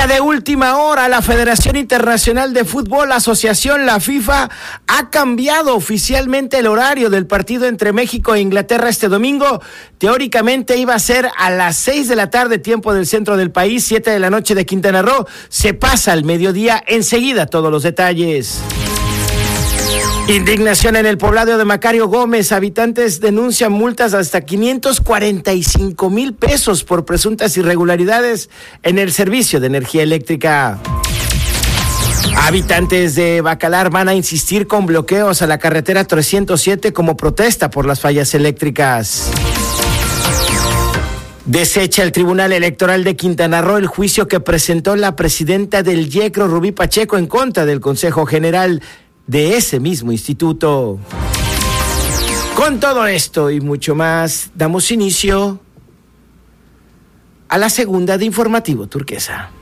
Nota de última hora, la Federación Internacional de Fútbol, la Asociación, la FIFA, ha cambiado oficialmente el horario del partido entre México e Inglaterra este domingo. Teóricamente iba a ser a las 6 de la tarde, tiempo del centro del país, 7 de la noche de Quintana Roo. Se pasa al mediodía, enseguida todos los detalles. Indignación en el poblado de Macario Gómez. Habitantes denuncian multas hasta 545,000 pesos por presuntas irregularidades en el servicio de energía eléctrica. Habitantes de Bacalar van a insistir con bloqueos a la carretera 307 como protesta por las fallas eléctricas. Desecha el Tribunal Electoral de Quintana Roo el juicio que presentó la presidenta del YECRO, Rubí Pacheco, en contra del Consejo General de ese mismo instituto. Con todo esto y mucho más, damos inicio a la segunda de Informativo Turquesa.